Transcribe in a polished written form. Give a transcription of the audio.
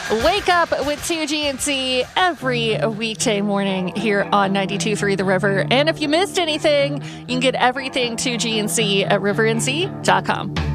Wake up with 2GNC every weekday morning here on 92.3 The River. And if you missed anything, you can get everything 2GNC at rivernc.com.